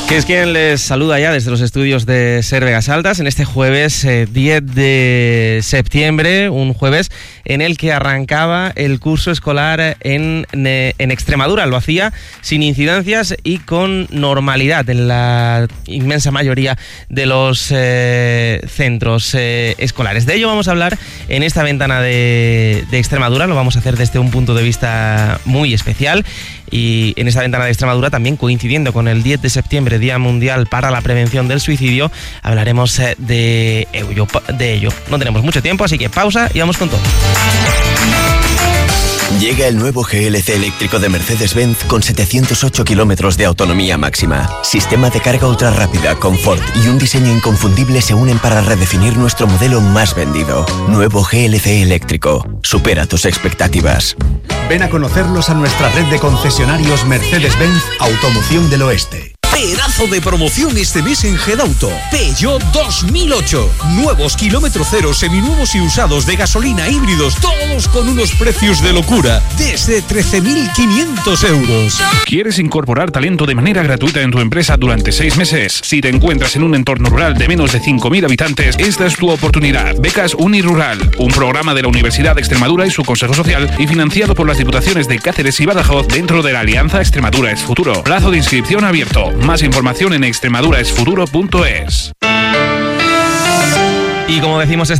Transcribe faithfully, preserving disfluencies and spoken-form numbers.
Que es quien les saluda ya desde los estudios de SER Vegas Altas en este jueves eh, diez de septiembre, un jueves en el que arrancaba el curso escolar en, en Extremadura. Lo hacía sin incidencias y con normalidad en la inmensa mayoría de los eh, centros eh, escolares. De ello vamos a hablar en esta ventana de, de Extremadura. Lo vamos a hacer desde un punto de vista muy especial. Y en esta ventana de Extremadura, también coincidiendo con el diez de septiembre, Día Mundial para la Prevención del Suicidio, hablaremos de ello. De ello. No tenemos mucho tiempo, así que pausa y vamos con todo. Llega el nuevo G L C eléctrico de Mercedes-Benz con setecientos ocho kilómetros de autonomía máxima. Sistema de carga ultra rápida, confort y un diseño inconfundible se unen para redefinir nuestro modelo más vendido. Nuevo G L C eléctrico. Supera tus expectativas. Ven a conocerlos a nuestra red de concesionarios Mercedes-Benz Automoción del Oeste. Pedazo de promoción este mes en Gedauto. Peugeot dos mil ocho. Nuevos kilómetro cero, seminuevos y usados de gasolina, híbridos, todos con unos precios de locura. Desde trece mil quinientos euros. ¿Quieres incorporar talento de manera gratuita en tu empresa durante seis meses? Si te encuentras en un entorno rural de menos de cinco mil habitantes, esta es tu oportunidad. Becas Unirural, un programa de la Universidad de Extremadura y su Consejo Social y financiado por las Diputaciones de Cáceres y Badajoz dentro de la Alianza Extremadura es Futuro. Plazo de inscripción abierto. Más información en extremaduraesfuturo punto es. Y como decimos,